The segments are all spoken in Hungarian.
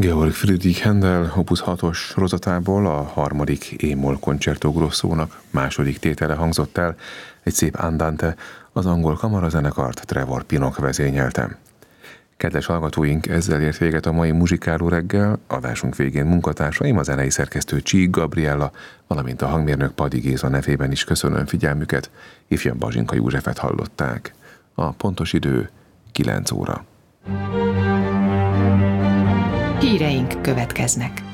Georg Friedrich Händel Opus 6-os sorozatából a harmadik E-moll Concerto Grossónak második tétele hangzott el, egy szép andante, az angol kamarazenekart Trevor Pinnock vezényelte. Kedves hallgatóink, ezzel ért véget a mai muzsikáló reggel, adásunk végén munkatársaim, a zenei szerkesztő Csík Gabriella, valamint a hangmérnök Padi Géza nevében is köszönöm figyelmüket, ifjabb Bazsinka Józsefet hallották. A pontos idő 9 óra. Híreink következnek.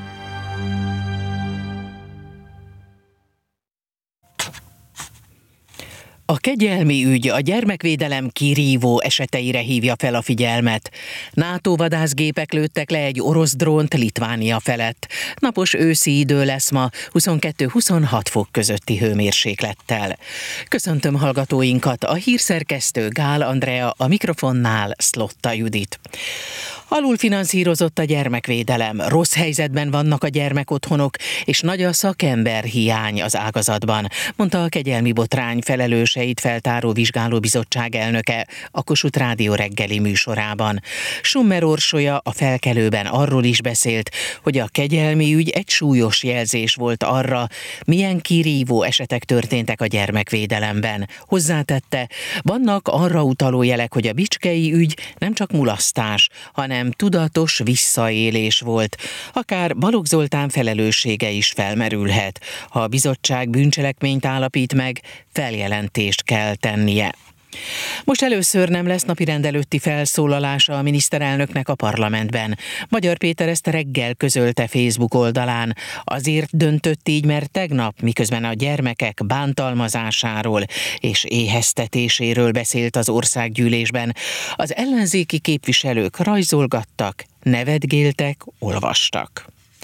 A kegyelmi ügy a gyermekvédelem kirívó eseteire hívja fel a figyelmet. NATO vadászgépek lőttek le egy orosz drónt Litvánia felett. Napos őszi idő lesz ma, 22-26 fok közötti hőmérséklettel. Köszöntöm hallgatóinkat, a hírszerkesztő Gál Andrea, a mikrofonnál Szlotta Judit. Alulfinanszírozott a gyermekvédelem, rossz helyzetben vannak a gyermekotthonok, és nagy a szakemberhiány az ágazatban, mondta a kegyelmi botrány felelőseit feltáró vizsgálóbizottság elnöke a Kossuth Rádió reggeli műsorában. Summer Orsolya a Felkelőben arról is beszélt, hogy a kegyelmi ügy egy súlyos jelzés volt arra, milyen kirívó esetek történtek a gyermekvédelemben. Hozzátette, vannak arra utaló jelek, hogy a bicskei ügy nem csak mulasztás, hanem tudatos visszaélés volt. Akár Balogh Zoltán felelőssége is felmerülhet. Ha a bizottság bűncselekményt állapít meg, feljelentést kell tennie. Most először nem lesz napirend előtti felszólalása a miniszterelnöknek a parlamentben. Magyar Péter ezt reggel közölte Facebook oldalán. Azért döntött így, mert tegnap, miközben a gyermekek bántalmazásáról és éheztetéséről beszélt az országgyűlésben, az ellenzéki képviselők rajzolgattak, nevetgéltek, olvastak.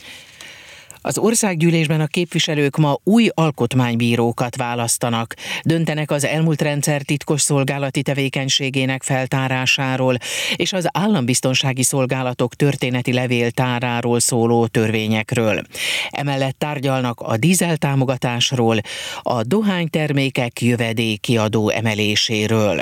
Az országgyűlésben a képviselők ma új alkotmánybírókat választanak, döntenek az elmúlt rendszer titkosszolgálati tevékenységének feltárásáról és az állambiztonsági szolgálatok történeti levéltáráról szóló törvényekről. Emellett tárgyalnak a dízeltámogatásról, a dohánytermékek jövedéki adó emeléséről.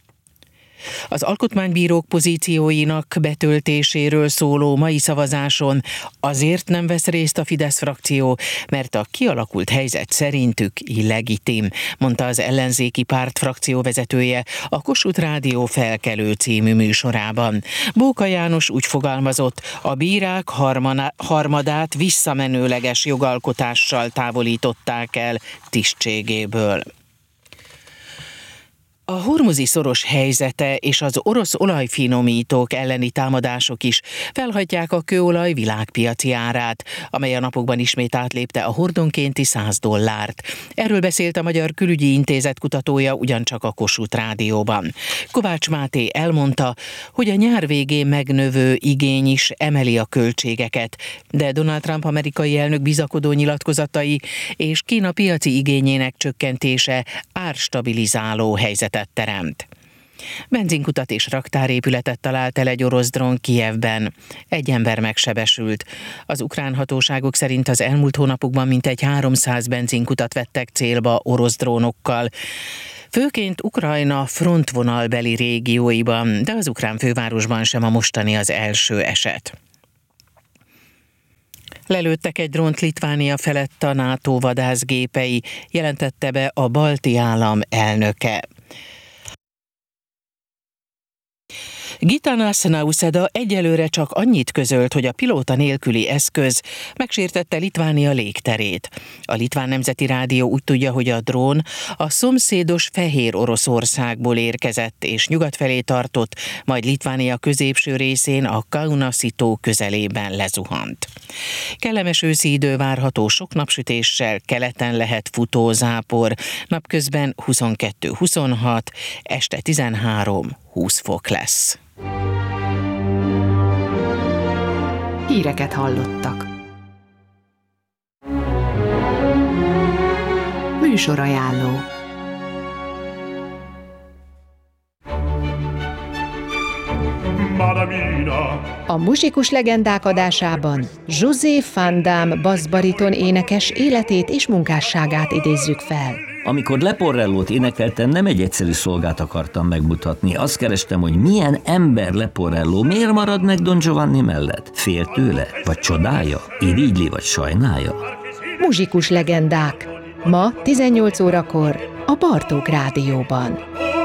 Az alkotmánybírók pozícióinak betöltéséről szóló mai szavazáson azért nem vesz részt a Fidesz frakció, mert a kialakult helyzet szerintük illegitim, mondta az ellenzéki párt frakcióvezetője a Kossuth Rádió Felkelő című műsorában. Bóka János úgy fogalmazott, a bírák harmadát visszamenőleges jogalkotással távolították el tisztségéből. A hormuzi szoros helyzete és az orosz olajfinomítók elleni támadások is felhagyják a kőolaj világpiaci árát, amely a napokban ismét átlépte a hordonkénti $100. Erről beszélt a Magyar Külügyi Intézet kutatója ugyancsak a Kossuth Rádióban. Kovács Máté elmondta, hogy a nyár végén megnövő igény is emeli a költségeket, de Donald Trump amerikai elnök bizakodó nyilatkozatai és Kína piaci igényének csökkentése árstabilizáló helyzetet teremt. Benzinkutat és raktárépületet talált el egy orosz drón Kijevben. Egy ember megsebesült. Az ukrán hatóságok szerint az elmúlt hónapokban mintegy 300 benzinkutat vettek célba orosz drónokkal. Főként Ukrajna frontvonalbeli régióiban, de az ukrán fővárosban sem a mostani az első eset. Lelőttek egy drónt Litvánia felett a NATO vadászgépei, jelentette be a balti állam elnöke. Gitanas Nauseda egyelőre csak annyit közölt, hogy a pilóta nélküli eszköz megsértette Litvánia légterét. A Litván Nemzeti Rádió úgy tudja, hogy a drón a szomszédos Fehér Oroszországból érkezett és nyugat felé tartott, majd Litvánia középső részén a Kaunasi-tó közelében lezuhant. Kellemes őszi idő várható sok napsütéssel, keleten lehet futózápor, napközben 22-26, este 13-20 fok lesz. Híreket hallottak. Műsorajánló. Madamina, A Muzsikus legendák adásában José Van Damme basszbariton énekes életét és munkásságát idézzük fel. Amikor Leporellót énekeltem, nem egy egyszerű szolgát akartam megmutatni. Azt kerestem, hogy milyen ember Leporelló, miért marad meg Don Giovanni mellett? Fél tőle? Vagy csodálja? Irigyli vagy sajnálja? Muzsikus legendák. Ma 18 órakor a Bartók Rádióban.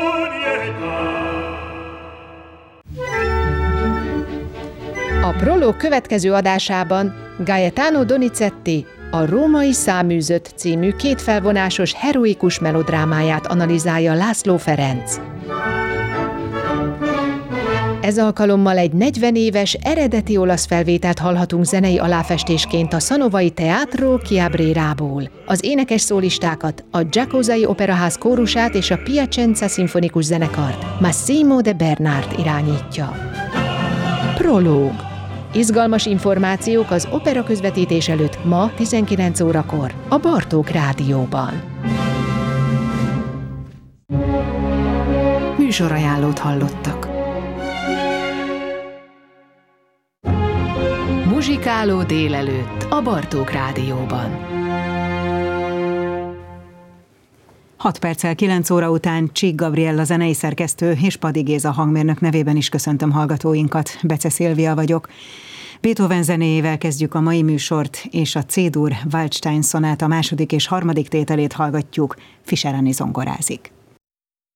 A Prológ következő adásában Gaetano Donizetti a Római Száműzött című kétfelvonásos heroikus melodrámáját analizálja László Ferenc. Ez alkalommal egy 40 éves eredeti olasz felvételt hallhatunk zenei aláfestésként a Sanovai Teatro Chiabrerából. Az énekes szólistákat, a Giacosai Operaház kórusát és a Piacenza szimfonikus zenekart Massimo de Bernard irányítja. Prológ. Izgalmas információk az opera közvetítés előtt ma 19 órakor a Bartók Rádióban. Műsorajánlót hallottak. Muzsikáló délelőtt a Bartók Rádióban. 6 perccel 9 óra után Csík Gabriella zenei szerkesztő és Padi Géza hangmérnök nevében is köszöntöm hallgatóinkat. Bece Szilvia vagyok. Beethoven zenéjével kezdjük a mai műsort, és a C-dur Waldstein szonáta második és harmadik tételét hallgatjuk. Fischer Anni zongorázik.